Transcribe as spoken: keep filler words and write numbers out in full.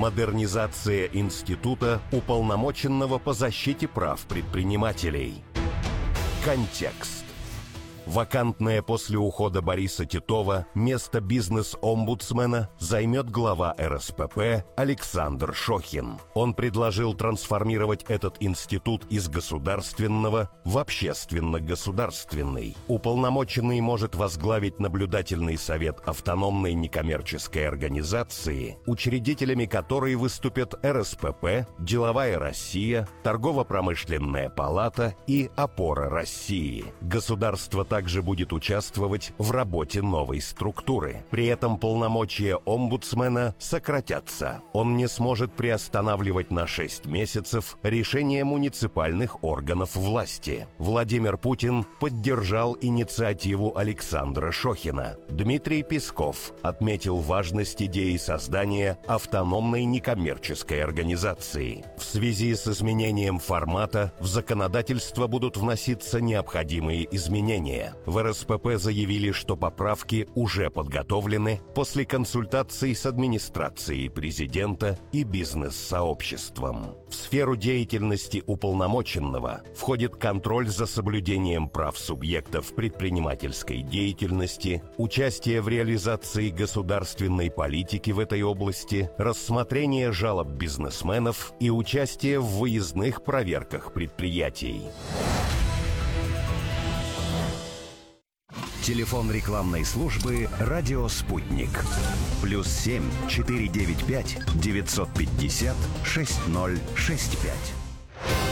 Модернизация института уполномоченного по защите прав предпринимателей. Контекст. Вакантное после ухода Бориса Титова место бизнес-омбудсмена займет глава эр эс пэ пэ Александр Шохин. Он предложил трансформировать этот институт из государственного в общественно-государственный. Уполномоченный может возглавить наблюдательный совет автономной некоммерческой организации, учредителями которой выступят эр эс пэ пэ, Деловая Россия, Торгово-промышленная палата и Опора России. Государство также будет участвовать в работе новой структуры. При этом полномочия омбудсмена сократятся. Он не сможет приостанавливать на шесть месяцев решения муниципальных органов власти. Владимир Путин поддержал инициативу Александра Шохина. Дмитрий Песков отметил важность идеи создания автономной некоммерческой организации. В связи с изменением формата в законодательство будут вноситься необходимые изменения. В эр эс пэ пэ заявили, что поправки уже подготовлены после консультаций с администрацией президента и бизнес-сообществом. В сферу деятельности уполномоченного входит контроль за соблюдением прав субъектов предпринимательской деятельности, участие в реализации государственной политики в этой области, рассмотрение жалоб бизнесменов и участие в выездных проверках предприятий. Телефон рекламной службы «Радио Спутник». Плюс семь четыре девять пять девятьсот пятьдесят шесть ноль шесть пять.